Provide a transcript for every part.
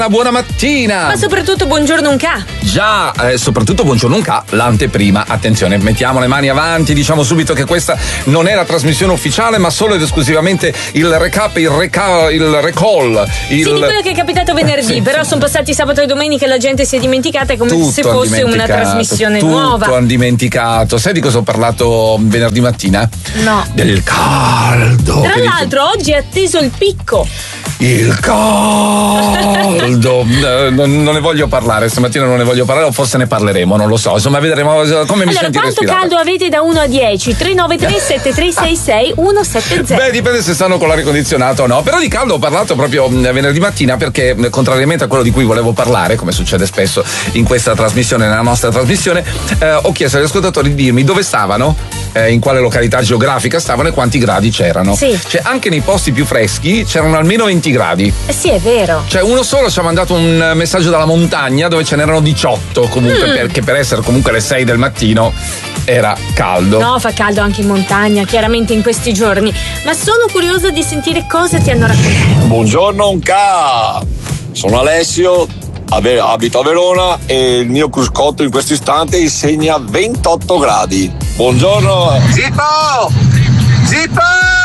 Buona mattina! Ma soprattutto buongiorno un ca. Già, soprattutto buongiorno un ca, l'anteprima. Attenzione, mettiamo le mani avanti, diciamo subito che questa non è la trasmissione ufficiale, ma solo ed esclusivamente il recap, il recall. Sì, di quello che è capitato venerdì, sì, però sì. sono passati sabato e domenica e la gente si è dimenticata, è come Tutto se fosse una trasmissione nuova. Tutto hanno dimenticato. Sai di cosa ho parlato venerdì mattina? No. Del caldo. Tra l'altro oggi è atteso il picco. Il caldo. Non ne voglio parlare, stamattina non ne voglio parlare, o forse ne parleremo, non lo so. Insomma, vedremo come mi senti quanto respirare. caldo avete da 1 a 10? 393 7366 170. Beh, dipende se stanno con l'aria condizionata o no. Però di caldo ho parlato proprio venerdì mattina perché, contrariamente a quello di cui volevo parlare, come succede spesso in questa trasmissione, nella nostra trasmissione, ho chiesto agli ascoltatori di dirmi dove stavano, in quale località geografica stavano e quanti gradi c'erano. Sì. Cioè, anche nei posti più freschi c'erano almeno 20 gradi. Sì, è vero. Cioè, uno solo ci ha mandato un messaggio dalla montagna dove ce n'erano 18 comunque, perché per essere comunque le 6 del mattino era caldo. No, fa caldo anche in montagna, chiaramente in questi giorni. Ma sono curiosa di sentire cosa ti hanno raccontato. Buongiorno Unca, sono Alessio, abito a Verona e il mio cruscotto in questo istante segna 28 gradi. Buongiorno. Zippo!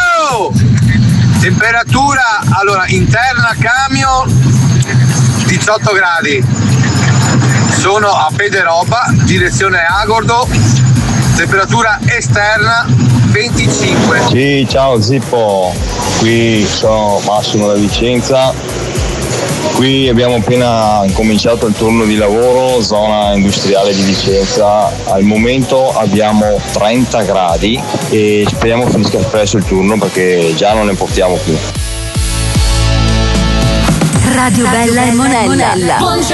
Temperatura, allora, interna cambio 18 gradi. Sono a Pederoba, direzione Agordo. Temperatura esterna 25. Sì, ciao Zippo, qui sono Massimo da Vicenza. Qui abbiamo appena cominciato il turno di lavoro, zona industriale di Vicenza. Al momento abbiamo 30 gradi e speriamo finisca presto il turno perché già non ne portiamo più. Radio Bella e Monella.